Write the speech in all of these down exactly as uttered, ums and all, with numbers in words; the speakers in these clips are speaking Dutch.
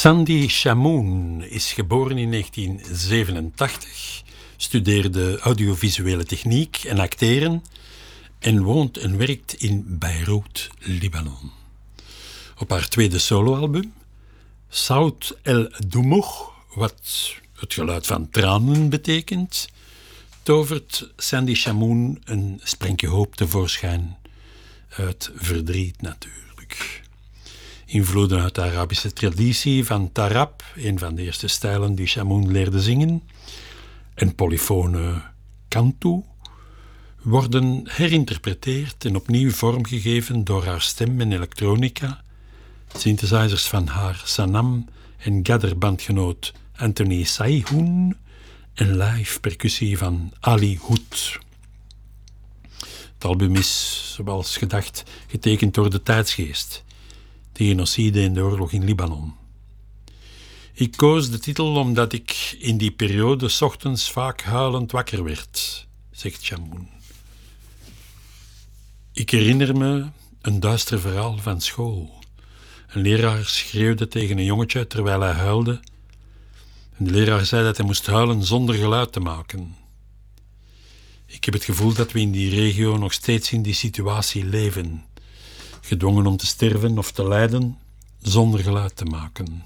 Sandy Chamoun is geboren in negentien zevenentachtig, studeerde audiovisuele techniek en acteren en woont en werkt in Beirut, Libanon. Op haar tweede soloalbum, Saut El Dumour, wat het geluid van tranen betekent, tovert Sandy Chamoun een sprankje hoop tevoorschijn uit verdriet natuurlijk. Invloeden uit de Arabische traditie van tarab, een van de eerste stijlen die Chamoun leerde zingen, en polyfone kantu, worden herinterpreteerd en opnieuw vormgegeven door haar stem en elektronica, synthesizers van haar Sanam en Gadder-bandgenoot Anthony Sayhoun en live percussie van Ali Houd. Het album is, zoals gedacht, getekend door de tijdsgeest, de genocide en de oorlog in Libanon. Ik koos de titel omdat ik in die periode 's ochtends vaak huilend wakker werd, zegt Chamoun. Ik herinner me een duister verhaal van school. Een leraar schreeuwde tegen een jongetje terwijl hij huilde. En de leraar zei dat hij moest huilen zonder geluid te maken. Ik heb het gevoel dat we in die regio nog steeds in die situatie leven. Gedwongen om te sterven of te lijden zonder geluid te maken.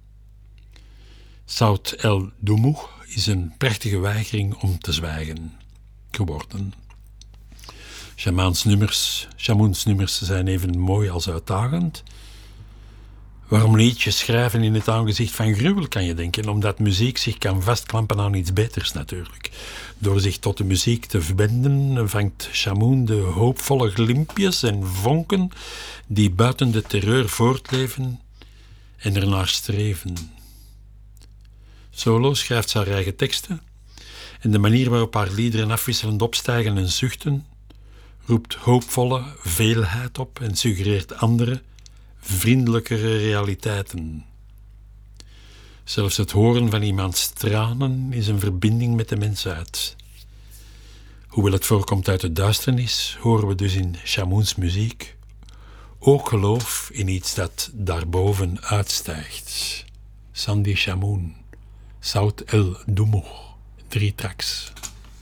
Saut El Dumour is een prachtige weigering om te zwijgen geworden. Chamoun's nummers, Chamoun's nummers zijn even mooi als uitdagend. Waarom liedjes schrijven in het aangezicht van gruwel, kan je denken, omdat muziek zich kan vastklampen aan iets beters natuurlijk. Door zich tot de muziek te verbinden vangt Chamoun de hoopvolle glimpjes en vonken die buiten de terreur voortleven en ernaar streven. Solo schrijft ze haar eigen teksten en de manier waarop haar liederen afwisselend opstijgen en zuchten roept hoopvolle veelheid op en suggereert andere, vriendelijkere realiteiten. Zelfs het horen van iemands tranen is een verbinding met de mensheid. Hoewel het voorkomt uit de duisternis, horen we dus in Chamoun's muziek ook geloof in iets dat daarboven uitstijgt. Sandy Chamoun, Saut El Dumour, drie tracks.